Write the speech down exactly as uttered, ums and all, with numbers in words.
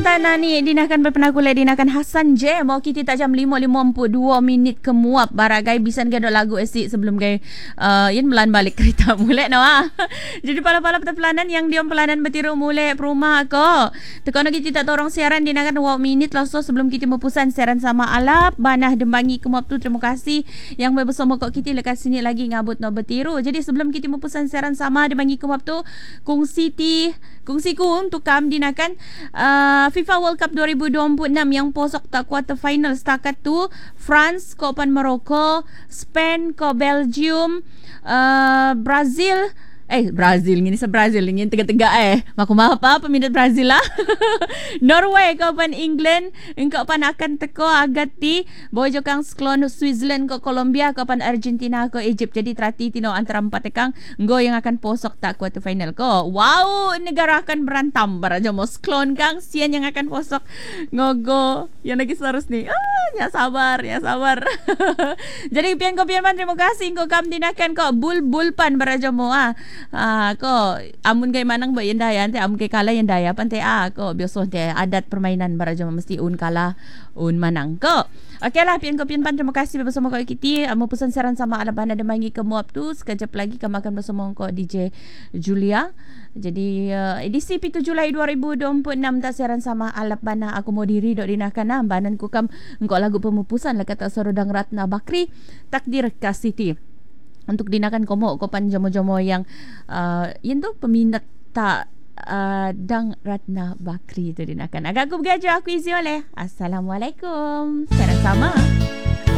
tanah ni dinakan berpenakul dinakan Hasan je mau kita tak jam lima lima puluh dua minit kemuap baragai bisan gadok lagu esik sebelum gay uh, yin melan balik kereta mulai no ah. Jadi pala-pala perpelanan yang diom pelanan betiru mulai perumah ko. Tekono kita tak torong siaran dinakan dua minit lah so sebelum kita mepusan siaran sama alap banah dembangi kemuap tu terima kasih yang bersama kok kita lekas sini lagi ngabut no betiru. Jadi sebelum kita mepusan siaran sama dembangi kemuap tu kongsi ti kongsi ku untuk kam dinakan uh, FIFA World Cup dua ribu dua puluh enam yang posok tak quarter final setakat tu France ko pan Morocco, Spain ko Belgium, uh, Brazil Eh, Brazil ni se Brazil ni tegak-tegak eh. Maku maaf apa peminat Brazil lah. Norway kau pan England, engkau pan akan teko agati bojo kang sklon Switzerland ko Colombia kau pan Argentina ko Egypt. Jadi terati tino antara empat tekang engkau yang akan posok tak quarter final ko. Wow, negara akan berantam baraja mo sklon kang sian yang akan posok ngogo. Yang lagi sarus ni. Ah, ya sabar, ya sabar. Jadi pian ko pian man terima kasih engkau kam dinakan ko bul-bul pan baraja mo ah. Ah, ko amun kay manang ba yan daya ante amun kay kala yan daya pante ah ko biasa te adat permainan baraja mesti un kala un manang ko. Okey lah pian ko pian pan terima kasih bersama ko kiti amo pesan saran sama alaban ada mangi ke muap tu sekejap lagi kami akan bersama ko D J Julia. Jadi uh, edisi pitu Julai dua ribu dua puluh enam tak siaran sama alap bana aku mau diri dok dinakan nah banan ku kam engko lagu pemupusan lah kata Sorodang Ratna Bakri takdir kasih ti. Untuk dinakan komo kopan jomo-jomo yang uh, yang tu peminat tak uh, Dang Ratna Bakri tu dinakan. Agak aku bergaja aku isi oleh. Assalamualaikum. Sekarang sama.